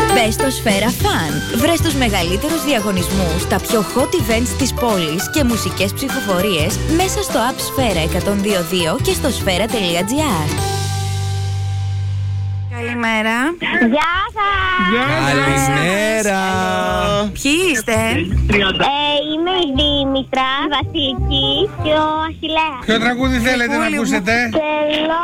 Μπες στο Σφαίρα Fun. Βρες τους μεγαλύτερους διαγωνισμούς, τα πιο hot events της πόλης και μουσικές ψηφοφορίες μέσα στο app Σφαίρα 102.2 και στο σφαίρα.gr. Καλημέρα. Γεια σας. Καλημέρα. Ποιοι είστε? Είμαι η Δήμητρα, η Βασιλική και ο Αχιλλέας. Ποιο τραγούδι θέλετε να ακούσετε? Θέλω